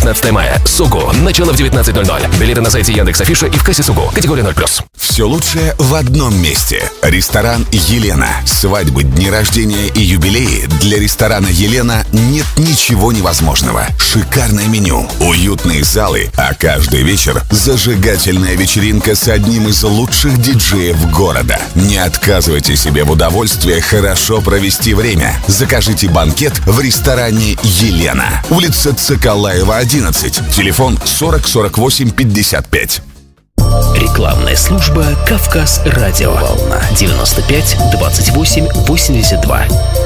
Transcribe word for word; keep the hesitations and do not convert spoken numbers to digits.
девятнадцатое мая. Сугу. Начало в девятнадцать ноль ноль. Билеты на сайте Яндекс.Афиша и в кассе Сугу. Категория ноль плюс. Все лучшее в одном месте. Ресторан «Елена». Свадьбы, дни рождения и юбилеи. Для ресторана «Елена» нет ничего невозможного. Шикарное меню, уютные залы, а каждый вечер зажигательная вечеринка с одним из лучших диджеев города. Не отказывайте себе в удовольствии хорошо провести время. Закажите банкет в ресторане «Елена». Улица Цикалаева, одиннадцать. Телефон сорок сорок восемь пятьдесят пять. Рекламная служба «Кавказ Радио». Волна девяносто пять двадцать восемь восемьдесят два.